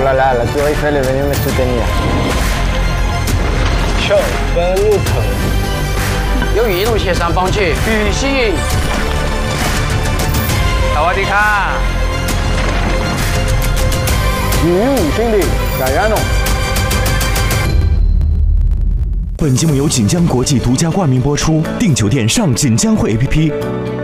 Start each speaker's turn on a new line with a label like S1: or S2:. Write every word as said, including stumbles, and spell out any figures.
S1: là là, la Tour Eiffel est venue me soutenir.
S2: Ciao, benvenuto.
S3: 由于一路协商放弃，与西。萨瓦迪卡。
S1: 与五兄弟，加油弄！
S4: 本节目由锦江国际独家冠名播出，订酒店上锦江汇 A P P。